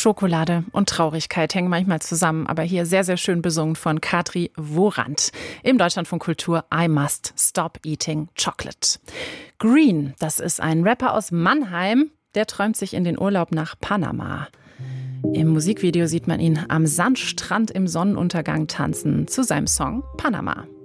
Schokolade und Traurigkeit hängen manchmal zusammen, aber hier sehr, sehr schön besungen von Kadri Worand im Deutschlandfunk Kultur I Must Stop Eating Chocolate. Green, das ist ein Rapper aus Mannheim, der träumt sich in den Urlaub nach Panama. Im Musikvideo sieht man ihn am Sandstrand im Sonnenuntergang tanzen zu seinem Song Panama.